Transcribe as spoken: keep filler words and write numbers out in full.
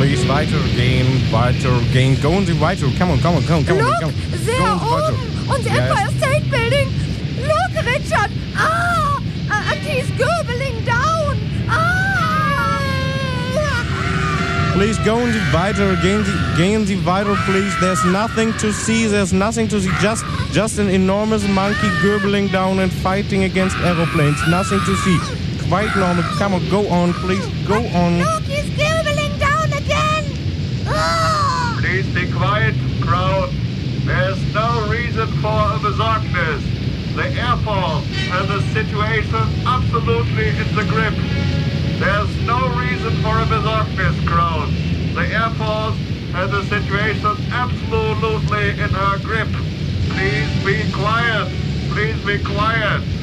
Please, weitergehen, weitergehen. Going Sie weiter. Come on, come on, come on, come on. Look, Come on. there Going Sie weiter. oben on the Yes. Empire State Building. Look, Richard. Ah, uh, and he's gobbling down. Ah. Please, going Sie weiter. Gehen Sie, gehen Sie weiter, please. There's nothing to see. There's nothing to see. Just, just an enormous monkey gobbling down and fighting against aeroplanes. Nothing to see. Quite normal. Come on, go on, please. Go on. Look, he's gobbling down again. Ah. Please be quiet, crowd. There's no reason for besorgnis. The Air Force has the situation absolutely in the grip. There's no reason for a besorgnis, crowd. The Air Force has the situation absolutely in her grip. Please be quiet. Please be quiet.